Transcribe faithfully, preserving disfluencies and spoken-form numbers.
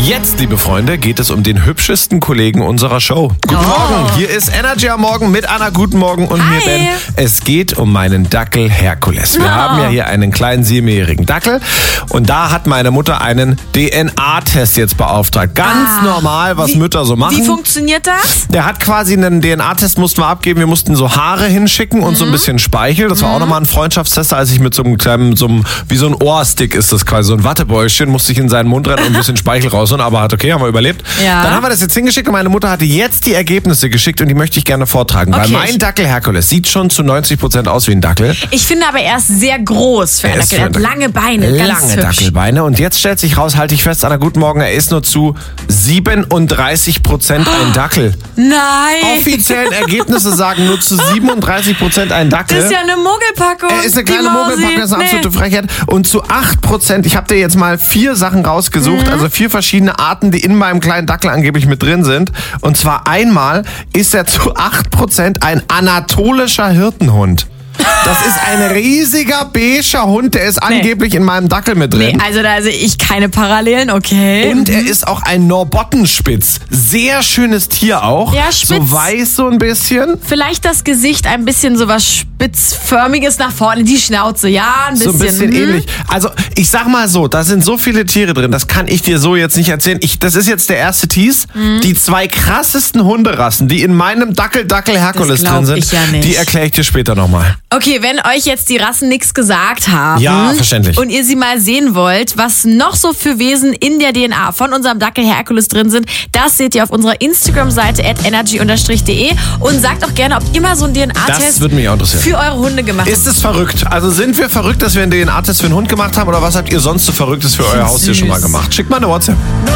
Jetzt, liebe Freunde, geht es um den hübschesten Kollegen unserer Show. Guten Oh. Morgen, hier ist Energy am Morgen mit Anna. Guten Morgen und Hi. mir Ben. Es geht um meinen Dackel Herkules. Wir Oh. haben ja hier einen kleinen siebenjährigen Dackel und da hat meine Mutter einen D N A-Test jetzt beauftragt. Ganz Ah. normal, was Wie- Mütter so machen. Wie funktioniert das? Der hat quasi einen D N A-Test, mussten wir abgeben. Wir mussten so Haare hinschicken und so ein bisschen Speichel. Das war auch nochmal ein Freundschaftstest, als ich mit so einem kleinen, so einem, wie so ein Ohrstick ist das quasi, so ein Wattebäuschen, musste ich in seinen Mund rennen und ein bisschen Speichel rausholen, aber hat okay, haben wir überlebt. Ja. Dann haben wir das jetzt hingeschickt und meine Mutter hatte jetzt die Ergebnisse geschickt und die möchte ich gerne vortragen. Weil Okay. mein Dackel Herkules sieht schon zu neunzig Prozent aus wie ein Dackel. Ich finde aber er ist sehr groß für einen Er ist Dackel. Er hat für einen lange Beine, ganz Lange hübsch. Dackelbeine. Und jetzt stellt sich raus, halte ich fest, Anna, guten Morgen, er ist nur zu siebenunddreißig Prozent ein Dackel. Nein, Offiziellen Ergebnisse sagen nur zu siebenunddreißig Prozent ein Dackel. das ist ja eine Muggelpackung. Er ist eine die kleine Mausi. Mogelpackung, das ist eine Nee. absolute Frechheit. Und zu acht Prozent, ich habe dir jetzt mal vier Sachen rausgesucht, Mhm. also vier verschiedene Arten, die in meinem kleinen Dackel angeblich mit drin sind. Und zwar einmal ist er zu acht Prozent ein anatolischer Hirtenhund. Das ist ein riesiger beiger Hund, der ist angeblich in meinem Dackel mit drin. Nee, also da sehe ich keine Parallelen, okay. Und er ist auch ein Norbottenspitz. Sehr schönes Tier auch. Ja, spitz. So weiß so ein bisschen. Vielleicht das Gesicht ein bisschen so was Spitzförmiges nach vorne, die Schnauze, ja, ein bisschen. So ein bisschen mhm. ähnlich. Also ich sag mal so, da sind so viele Tiere drin, das kann ich dir so jetzt nicht erzählen. Ich, das ist jetzt der erste Tease. Mhm. Die zwei krassesten Hunderassen, die in meinem Dackel Dackel Herkules Das glaub drin sind, ich ja nicht. die erkläre ich dir später nochmal. Okay, wenn euch jetzt die Rassen nichts gesagt haben Ja, verständlich. und ihr sie mal sehen wollt, was noch so für Wesen in der D N A von unserem Dackel Herkules drin sind, das seht ihr auf unserer Instagram-Seite at energy unterstrich de und sagt auch gerne, ob ihr mal so einen D N Das A-Test würde mich auch interessieren. für eure Hunde gemacht habt. Ist es verrückt? Also sind wir verrückt, dass wir einen D N A-Test für einen Hund gemacht haben oder was habt ihr sonst so Verrücktes für euer Haustier schon mal süß. gemacht? Schickt mal eine WhatsApp.